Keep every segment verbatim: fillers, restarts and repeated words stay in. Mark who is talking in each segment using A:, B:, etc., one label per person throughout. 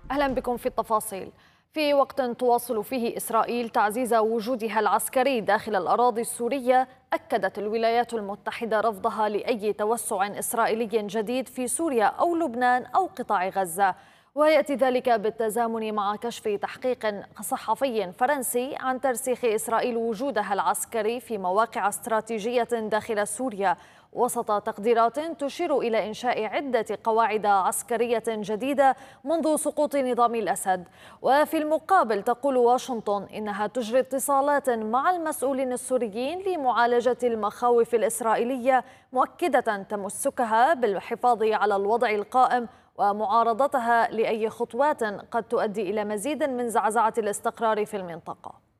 A: أهلا بكم في التفاصيل. في وقت تواصل فيه إسرائيل تعزيز وجودها العسكري داخل الأراضي السورية، أكدت الولايات المتحدة رفضها لأي توسع إسرائيلي جديد في سوريا أو لبنان أو قطاع غزة، ويأتي ذلك بالتزامن مع كشف تحقيق صحفي فرنسي عن ترسيخ إسرائيل وجودها العسكري في مواقع استراتيجية داخل سوريا، وسط تقديرات تشير إلى إنشاء عدة قواعد عسكرية جديدة منذ سقوط نظام الأسد. وفي المقابل تقول واشنطن إنها تجري اتصالات مع المسؤولين السوريين لمعالجة المخاوف الإسرائيلية، مؤكدة تمسكها بالحفاظ على الوضع القائم ومعارضتها لأي خطوات قد تؤدي إلى مزيد من زعزعة الاستقرار في المنطقة.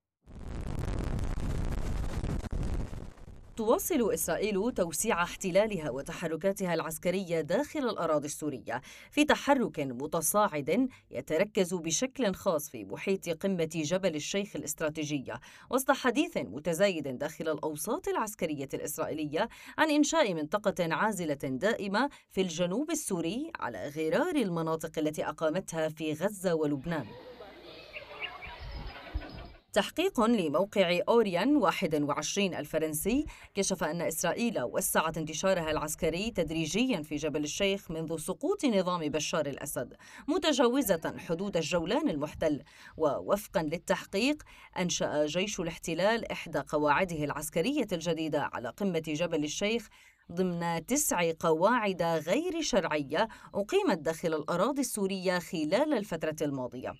B: تواصل إسرائيل توسيع احتلالها وتحركاتها العسكرية داخل الأراضي السورية في تحرك متصاعد يتركز بشكل خاص في محيط قمة جبل الشيخ الاستراتيجية، وسط حديث متزايد داخل الأوساط العسكرية الإسرائيلية عن إنشاء منطقة عازلة دائمة في الجنوب السوري على غرار المناطق التي أقامتها في غزة ولبنان. تحقيق لموقع أوريان واحد وعشرين الفرنسي كشف أن إسرائيل وسعت انتشارها العسكري تدريجيا في جبل الشيخ منذ سقوط نظام بشار الأسد، متجاوزة حدود الجولان المحتل. ووفقا للتحقيق أنشأ جيش الاحتلال إحدى قواعده العسكرية الجديدة على قمة جبل الشيخ ضمن تسع قواعد غير شرعية أقيمت داخل الأراضي السورية خلال الفترة الماضية.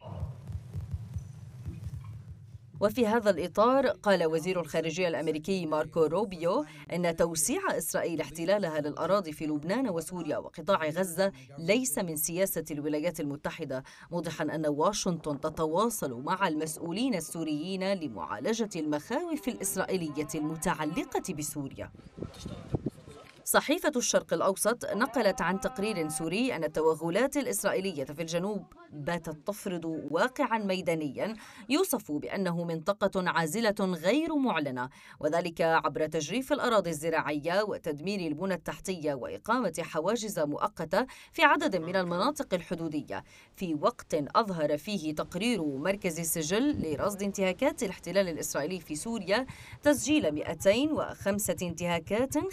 B: وفي هذا الإطار قال وزير الخارجية الأمريكي ماركو روبيو إن توسيع إسرائيل احتلالها للأراضي في لبنان وسوريا وقطاع غزة ليس من سياسة الولايات المتحدة، موضحا أن واشنطن تتواصل مع المسؤولين السوريين لمعالجة المخاوف الإسرائيلية المتعلقة بسوريا. صحيفة الشرق الأوسط نقلت عن تقرير سوري أن التوغلات الإسرائيلية في الجنوب باتت تفرض واقعا ميدانيا يوصف بأنه منطقة عازلة غير معلنة، وذلك عبر تجريف الأراضي الزراعية وتدمير البنى التحتية وإقامة حواجز مؤقتة في عدد من المناطق الحدودية، في وقت أظهر فيه تقرير مركز السجل لرصد انتهاكات الاحتلال الإسرائيلي في سوريا تسجيل مئتين وخمسة انتهاكات